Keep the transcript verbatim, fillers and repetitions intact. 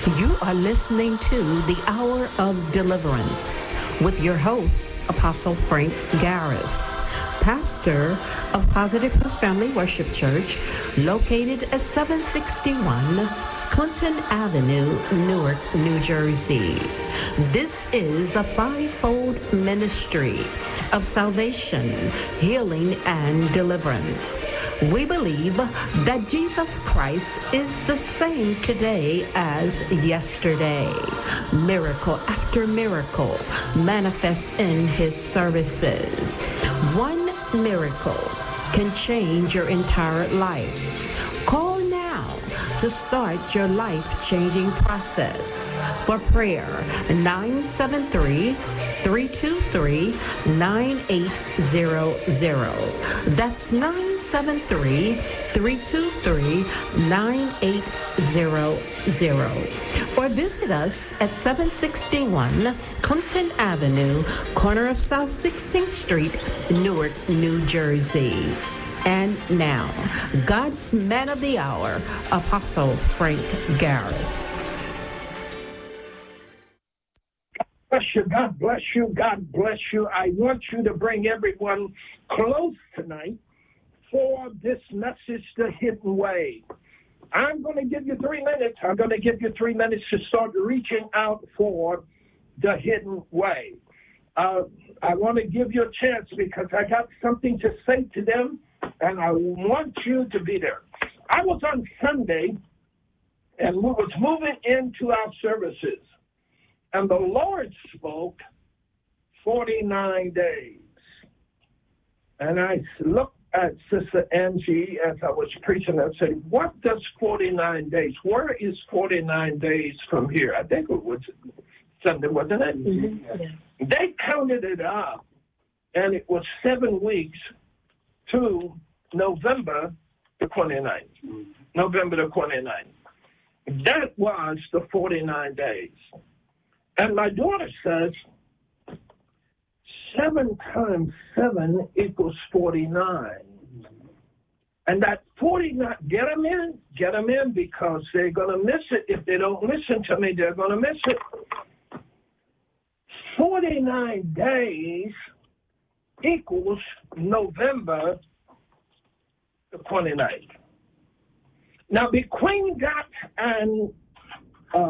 You are listening to The Hour of Deliverance with your host, Apostle Frank Garris, pastor of Positive Family Worship Church, located at seven sixty-one Clinton Avenue, Newark, New Jersey. This is a fivefold ministry of salvation, healing, and deliverance. We believe that Jesus Christ is the same today as yesterday. Miracle after miracle manifests in his services. One miracle can change your entire life. Call now to start your life-changing process. For prayer, nine seven three, three two three, nine eight zero zero. That's nine seven three, three two three, nine eight zero zero. Or visit us at seven sixty-one Clinton Avenue, corner of South sixteenth Street, Newark, New Jersey. And now, God's man of the hour, Apostle Frank Garris. Bless you, God bless you, God bless you. I want you to bring everyone close tonight for this message, The Hidden Way. I'm going to give you three minutes. I'm going to give you three minutes to start reaching out for The Hidden Way. Uh, I want to give you a chance because I got something to say to them, and I want you to be there. I was on Sunday, and we was moving into our services, and the Lord spoke forty-nine days. And I looked at Sister Angie as I was preaching and said, what does forty-nine days? Where is forty-nine days from here? I think it was Sunday, wasn't it? Mm-hmm. Yeah. They counted it up, and it was seven weeks to November the twenty-ninth. Mm-hmm. November the twenty-ninth. That was the forty-nine days. And my daughter says, seven times seven equals forty-nine. And that forty-nine, get them in, get them in, because they're going to miss it. If they don't listen to me, they're going to miss it. forty-nine days equals November the twenty-ninth. Now, between that and